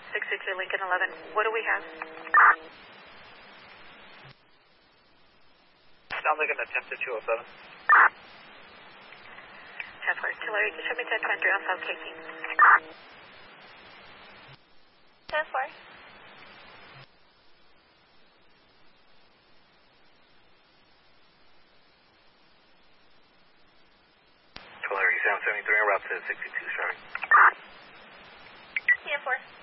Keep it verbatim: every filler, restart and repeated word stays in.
sixty-two Lincoln eleven. What do we have? Sounds like an attempt at two oh seven. ten four. Tulare, show me ten ten three on South Casey. ten four. Tulare, Sound seventy-three, en route to sixty-two, sorry. ten four.